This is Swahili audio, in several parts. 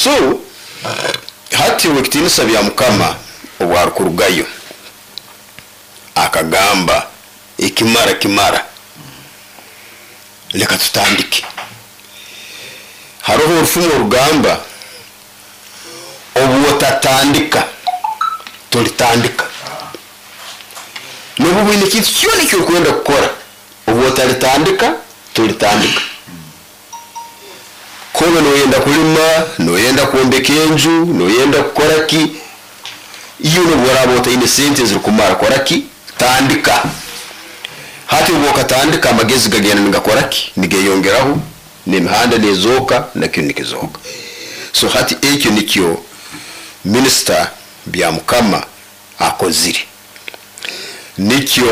so hati wekitinisa bya mukama obwarukurugayo akagamba ikimara leka tutandike haroho urufumo rugamba obutatandika tulitandika nubu bwine kintu cyone cyo kwenda gukora obutalitandika tulitandika kobe noyenda kulima noyenda kuombeka enju noyenda gukora ki iyo nobwarabota ine sente zirukumara gukora ki tandika hati ubokatandika amagezi gagenda ngakora ki nigeyongeraho n'imihanda nezoka nakintu nikizoka so hati ekyo nikyo minister bya mukama akozire nikyo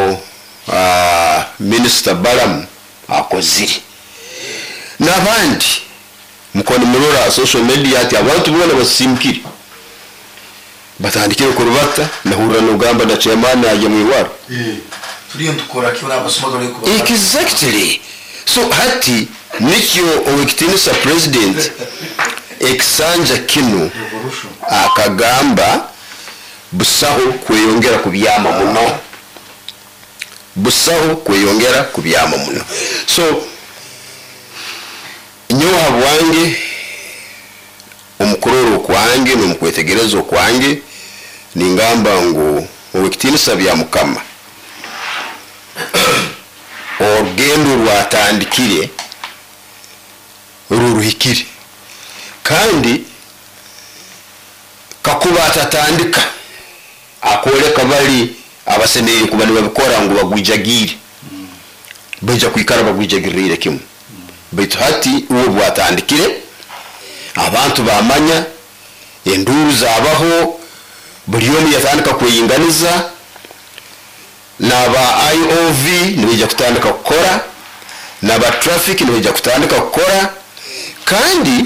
minister Balaam akozire n'abandi mukoni murora social media ati abantu bone basimkire batandikire kurubata nahura n'ugamba na chairman aje mwiwaro turiyo dukora kiba abasomagore ko exactly so hati nikyo owekitinisa president eksanja kinu akagamba busaho kweyongera kubyama muno so nyoha bwange omukororo kwange n'omukwetegerezo kwange ningamba ngo owekitinisa bya mukama orugendo rwatandikire ruruhikire kandi kakuba atatandika akoleka bali abaseneye kuba nibabikora ngo bagwijagire baje kwikara bagwijagirire kimu bitu hati uwo bwatandikire abantu bamanya enduru zabaho buri yoni yatandika kweyinganiza naba IOV nibijya kutandika gukora naba traffic nibijya kutandika gukora kandi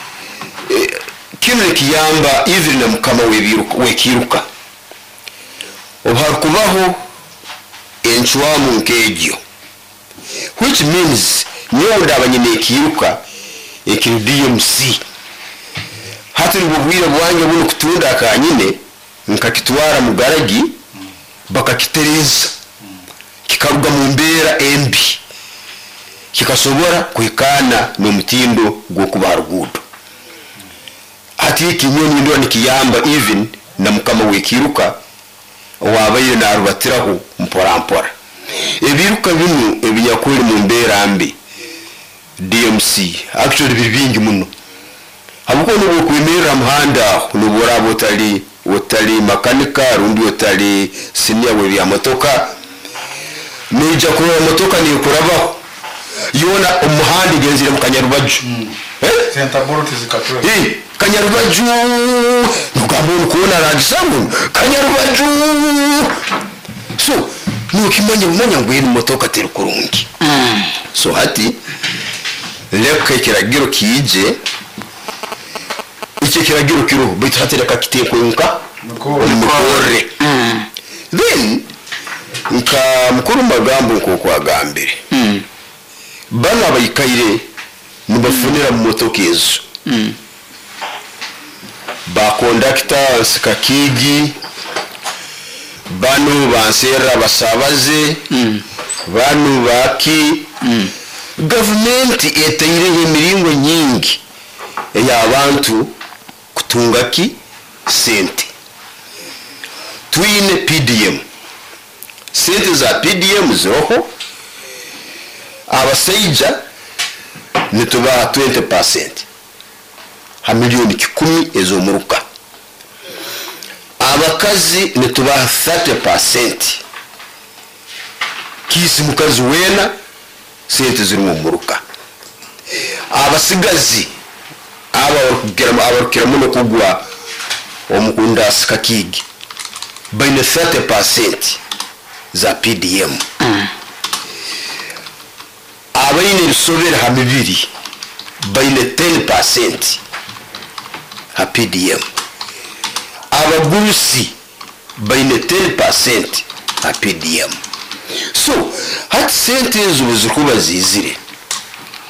kimwe kiyamba iviri na mukama wekiruka obakubaho enchwamu nkejyo which means niyo ndabanyine kiruka DMC hati ububwire bwange buno kutunda akanyine nkakitwara mu garagi bakakitereza kikaruga mu mbera embi kikasobora kwikana n'omutindo gwo kubarugudo hati kinyoni ndo nikiyamba even na mukama wekiruka wabaye na rubatiraho mpora ebiruka bino ebinyakuri mu mbera mbi DMC actually bibingi muno habuko no kwimera muhanda nubora botali makanika rundi otali sinia we bya motoka nija ko motoka ni kurabaho yona umuhandi genzire mu Kanyarubaju center board zikatwe Kanyarubaju nugambo kuona rangisangu Kanyarubaju so nukimanya ngwini motoka teri kurungi so hati leka kiragiro kije iki kiragiro kiruhu bitu hati leka kitekunka mukore then nka mukuru magambo nko kwagambire bana bayikaire nibafunira mu motoka ezo ba conductors kakigi banu bansera basabaze banu baki government etayire emiringo nyingi y'abantu kutungaki sente twine PDM sente za PDM zoho abaseija nituba 20% ha milioni 10 ezomuruka abakazi nituba 30% kisi mukazi wena sente ziri mu muruka abasigazi abarukira muno kugwa omukunda sikakigi baine 30% za PDM abaine bisobera ha mibiri baine 10% ha PDM abagurusi baine 10% ha PDM so hati sente ezo zikuba zizire